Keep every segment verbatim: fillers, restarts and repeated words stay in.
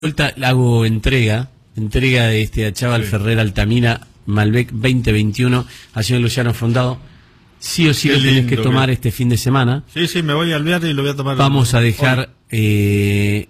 vuelta hago entrega, entrega de este a Chaval sí. Ferrer Altamira, Malbec veinte veintiuno, al señor Luciano Fondado. Sí o sí Qué lo tenés lindo, que tomar que... este fin de semana. Sí, sí, me voy al viaje y lo voy a tomar. Vamos a dejar eh,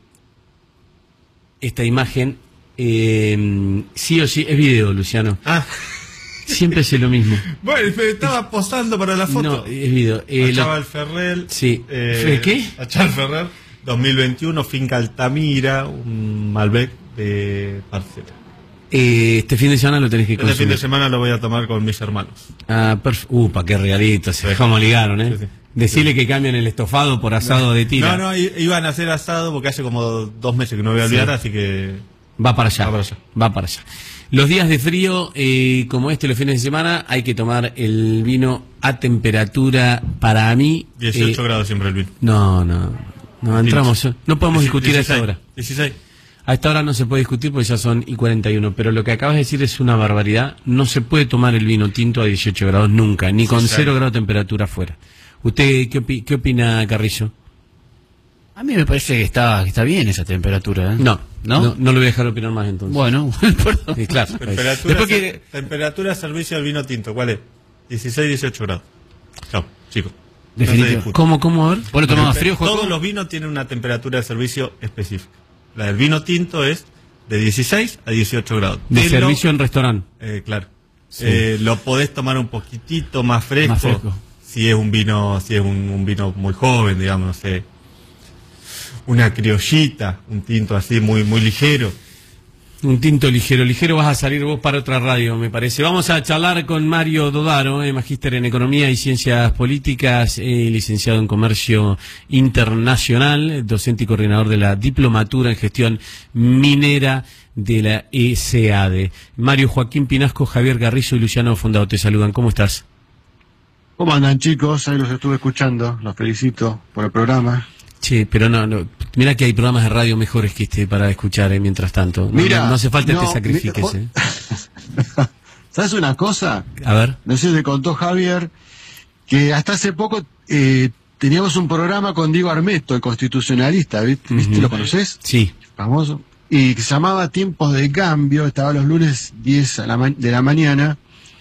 esta imagen. Eh, sí o sí, es video, Luciano. Ah. Siempre es lo mismo. Bueno, me estaba posando para la foto. No, es video. Eh, a Chaval Ferrer. Sí. Eh, ¿Qué? A Chaval Ferrer, dos mil veintiuno, Finca Altamira, un Malbec de parcela. Eh, este fin de semana lo tenés que consumir. Este fin de semana lo voy a tomar con mis hermanos. Ah, perfecto. Upa, qué regalito. Se dejó como ligaron, ¿eh? Sí, sí. Decirle sí. que cambian el estofado por asado no, de tira. No, no, iban a hacer asado porque hace como dos meses que no voy a olvidar, sí. así que... Va para allá. Va para allá. Va para allá. Los días de frío, eh, como este, los fines de semana, hay que tomar el vino a temperatura, para mí... dieciocho eh, grados siempre el vino. No, no. No entramos. No podemos discutir dieciséis, a esta hora. dieciséis. A esta hora no se puede discutir porque ya son y cuarenta y uno, pero lo que acabas de decir es una barbaridad. No se puede tomar el vino tinto a dieciocho grados nunca, ni con cero grados de temperatura afuera. ¿Usted qué, opi qué opina, Carrillo? A mí me parece que está, que está bien esa temperatura, ¿eh? No, no, no, no lo voy a dejar opinar más entonces. Bueno, perdón. Sí, claro. Temperatura, Después que... temperatura servicio del vino tinto, ¿cuál es? dieciséis, dieciocho grados. Chao, chicos. Definitivo. No ¿Cómo, cómo, a ver? Bueno, tomamos frío, Todos Joaquín. los vinos tienen una temperatura de servicio específica. La del vino tinto es de dieciséis a dieciocho grados. De Pero, servicio en restaurante. Eh, claro. Sí. Eh, lo podés tomar un poquitito más fresco, más fresco. Si es un vino, si es un, un vino muy joven, digamos, no sé, una criollita, un tinto así muy, muy ligero. Un tinto ligero, ligero vas a salir vos para otra radio, me parece. Vamos a charlar con Mario Dodaro, eh, magíster en Economía y Ciencias Políticas, eh, licenciado en Comercio Internacional, docente y coordinador de la Diplomatura en Gestión Minera de la E S A D. Mario, Joaquín Pinasco, Javier Garrillo y Luciano Fondado te saludan. ¿Cómo estás? ¿Cómo andan, chicos? Ahí los estuve escuchando, los felicito por el programa. Sí, pero no, no, mira que hay programas de radio mejores que este para escuchar, eh, mientras tanto. No, mira, no, no hace falta no, que te sacrifiques. Mira, eh. ¿Sabes una cosa? A ver. No sé si te contó Javier que hasta hace poco eh, teníamos un programa con Diego Armesto, el constitucionalista, ¿viste? Uh-huh. ¿Lo conoces? Sí. Famoso. Y que se llamaba Tiempos de Cambio, estaba los lunes diez a la de la mañana.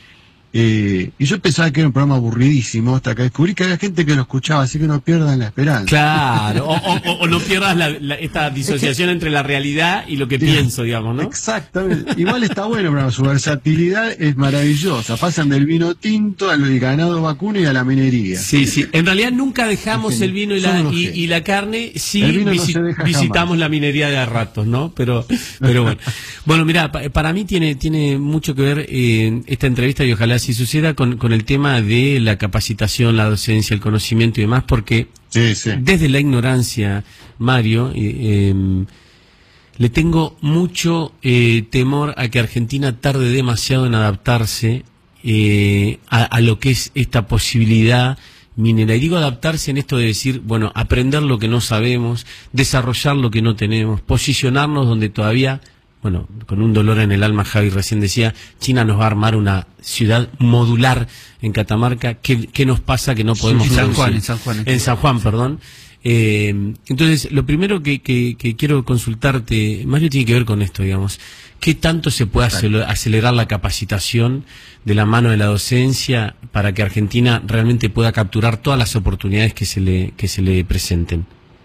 Eh, y yo pensaba que era un programa aburridísimo hasta que descubrí que había gente que lo escuchaba, así que no pierdan la esperanza. Claro, o, o, o no pierdas la, la, esta disociación entre la realidad y lo que Bien, pienso, digamos, ¿no? Exactamente. Igual está bueno, pero su versatilidad es maravillosa. Pasan del vino tinto al ganado vacuno y a la minería. Sí, sí. En realidad nunca dejamos es el vino y la, y, y la carne, sí visi no visitamos la minería de a ratos, ¿no? Pero, pero bueno. Bueno, mira, pa, para mí tiene, tiene mucho que ver eh, esta entrevista y ojalá si suceda con, con el tema de la capacitación, la docencia, el conocimiento y demás, porque sí, sí. desde la ignorancia, Mario, eh, eh, le tengo mucho eh, temor a que Argentina tarde demasiado en adaptarse eh, a, a lo que es esta posibilidad minera. Y digo adaptarse en esto de decir, bueno, aprender lo que no sabemos, desarrollar lo que no tenemos, posicionarnos donde todavía... Bueno, con un dolor en el alma, Javi recién decía, China nos va a armar una ciudad modular en Catamarca. ¿Qué, qué nos pasa que no podemos en San Juan, en San Juan, en San Juan, perdón. Eh, entonces, lo primero que, que, que quiero consultarte, Mario, tiene que ver con esto, digamos. ¿Qué tanto se puede acelerar la capacitación de la mano de la docencia para que Argentina realmente pueda capturar todas las oportunidades que se le, que se le presenten?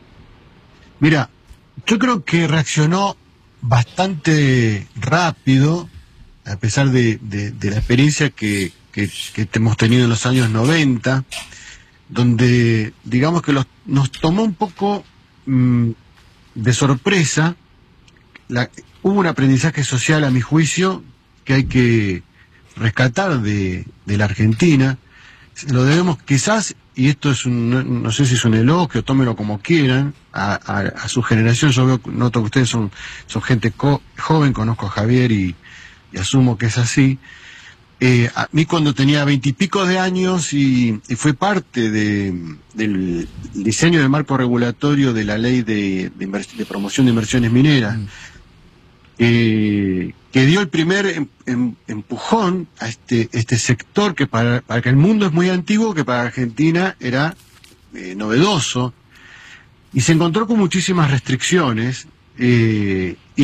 Mira, yo creo que reaccionó bastante rápido, a pesar de, de, de la experiencia que, que, que hemos tenido en los años noventa, donde digamos que los, nos tomó un poco mmm, de sorpresa. La, hubo un aprendizaje social, a mi juicio, que hay que rescatar de, de la Argentina. Lo debemos quizás, y esto es un, no, no sé si es un elogio, tómenlo como quieran, a, a, a su generación. Yo veo, noto que ustedes son, son gente co joven, conozco a Javier y, y asumo que es así. Eh, a mí cuando tenía veintipico de años y, y fue parte de, del diseño del marco regulatorio de la ley de, de, de promoción de inversiones mineras, mm. eh, que dio el primer em, em, empujón a este, este sector que para, para que el mundo es muy antiguo, que para Argentina era eh, novedoso, y se encontró con muchísimas restricciones eh,